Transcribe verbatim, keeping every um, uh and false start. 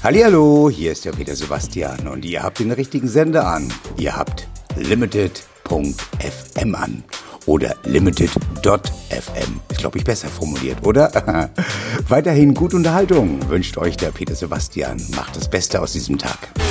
Hallihallo, hier ist der Peter Sebastian und ihr habt den richtigen Sender an. Ihr habt limited punkt f m an oder limited punkt f m. Ist, glaube ich, besser formuliert, oder? Weiterhin gute Unterhaltung wünscht euch der Peter Sebastian. Macht das Beste aus diesem Tag.